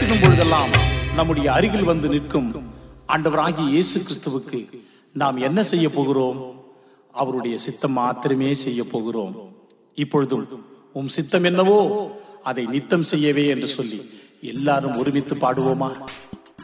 எண்ணும் பொழுதெல்லாம் நம்முடைய அருகில் வந்து நிற்கும் ஆண்டவராகிய இயேசு கிறிஸ்துவுக்கு நாம் என்ன செய்ய போகிறோம்? அவருடைய சித்தம் மாத்திரமே செய்ய போகிறோம். இப்பொழுதும் உம் சித்தம் என்னவோ அதை நித்தம் செய்யவே என்று சொல்லி எல்லாரும் ஒருமித்து பாடுவோமா?